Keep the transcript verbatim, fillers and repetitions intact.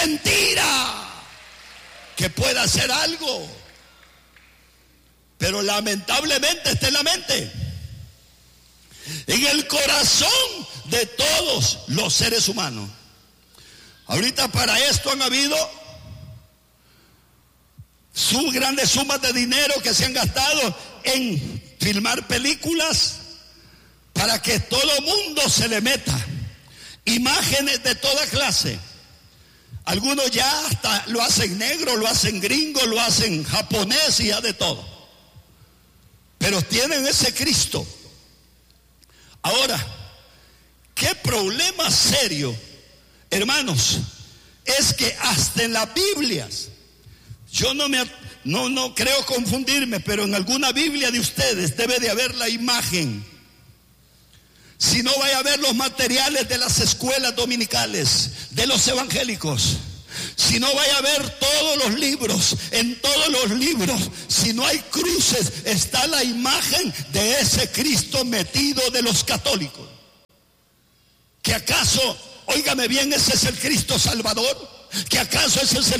mentira que pueda hacer algo, pero lamentablemente está en la mente, en el corazón de todos los seres humanos. Ahorita para esto han habido sus grandes sumas de dinero que se han gastado en filmar películas para que todo mundo se le meta imágenes de toda clase. Algunos ya hasta lo hacen negro, lo hacen gringo, lo hacen japonés y ya de todo. Pero tienen ese Cristo. Ahora, qué problema serio, hermanos, es que hasta en las Biblias, yo no me no, no creo confundirme, pero en alguna Biblia de ustedes debe de haber la imagen. Si no, vaya a ver los materiales de las escuelas dominicales, de los evangélicos. Si no, vaya a ver todos los libros. En todos los libros, si no hay cruces, está la imagen de ese Cristo metido de los católicos. ¿Que acaso, óigame bien, ese es el Cristo Salvador? ¿Que acaso ese es el